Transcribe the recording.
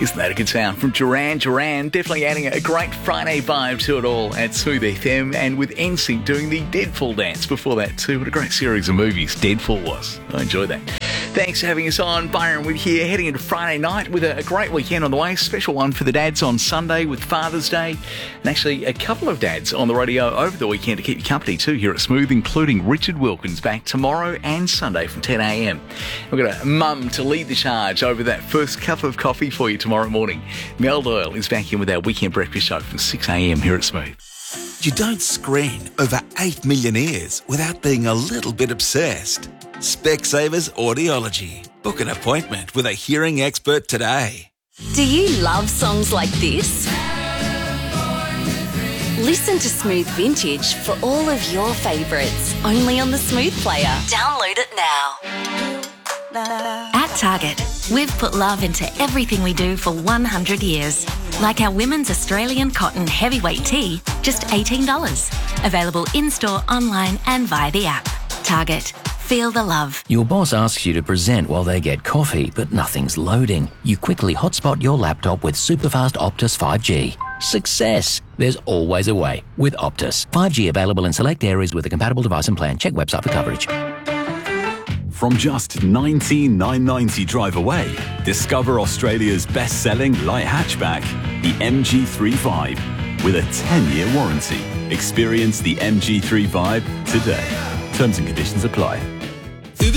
Isn't that a good sound from Duran Duran? Definitely adding a great Friday vibe to it all at Smooth FM, and with NSYNC doing the Deadfall dance before that too. What a great series of movies Deadfall was. I enjoyed that. Thanks for having us on. Byron Wood here, heading into Friday night with a great weekend on the way. Special one for the dads on Sunday with Father's Day. And actually a couple of dads on the radio over the weekend to keep you company too here at Smooth, including Richard Wilkins back tomorrow and Sunday from 10 a.m. We've got a mum to lead the charge over that first cup of coffee for you tomorrow morning. Mel Doyle is back in with our weekend breakfast show from 6 a.m. here at Smooth. You don't screen over 8 million ears without being a little bit obsessed. Specsavers Audiology. Book an appointment with a hearing expert today. Do you love songs like this? Listen to Smooth Vintage for all of your favourites, only on the Smooth player. Download it now. At Target, we've put love into everything we do for 100 years. Like our women's Australian cotton heavyweight tee, just $18. Available in-store, online and via the app. Target. Feel the love. Your boss asks you to present while they get coffee, but nothing's loading. You quickly hotspot your laptop with superfast Optus 5G. Success! There's always a way with Optus. 5G available in select areas with a compatible device and plan. Check website for coverage. From just $19,990 drive away, discover Australia's best-selling light hatchback, the MG3 with a 10-year warranty. Experience the MG3 today. Terms and conditions apply.